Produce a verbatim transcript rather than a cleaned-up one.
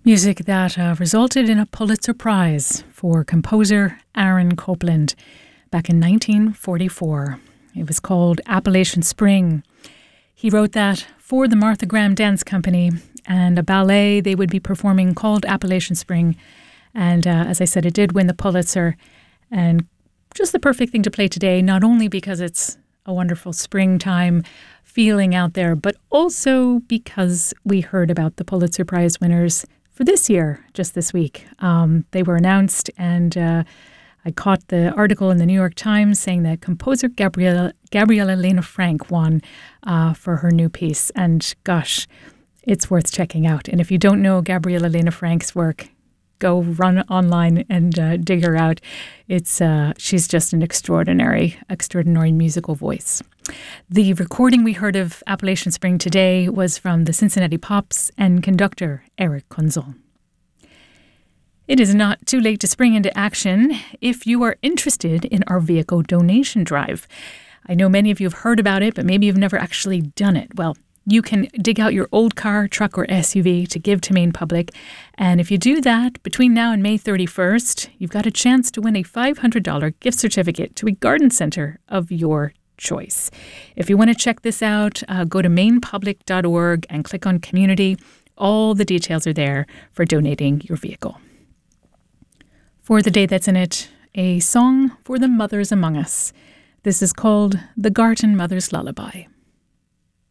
Music that uh, resulted in a Pulitzer Prize for composer Aaron Copland back in nineteen forty-four. It was called Appalachian Spring. He wrote that for the Martha Graham Dance Company and a ballet they would be performing called Appalachian Spring. And uh, as I said, it did win the Pulitzer. And just the perfect thing to play today, not only because it's a wonderful springtime feeling out there, but also because we heard about the Pulitzer Prize winners for this year, just this week. Um, they were announced, and uh, I caught the article in the New York Times saying that composer Gabriella, Gabriella Lena Frank won uh, for her new piece. And gosh, it's worth checking out. And if you don't know Gabriella Lena Frank's work, go run online and uh, dig her out. It's uh, she's just an extraordinary, extraordinary musical voice. The recording we heard of Appalachian Spring today was from the Cincinnati Pops and conductor Eric Kunzel. It is not too late to spring into action if you are interested in our vehicle donation drive. I know many of you have heard about it, but maybe you've never actually done it. Well, you can dig out your old car, truck, or S U V to give to Maine Public. And if you do that, between now and May thirty-first, you've got a chance to win a five hundred dollars gift certificate to a garden center of your choice. If you want to check this out, uh, go to maine public dot org and click on Community. All the details are there for donating your vehicle. For the day that's in it, a song for the mothers among us. This is called The Garden Mother's Lullaby.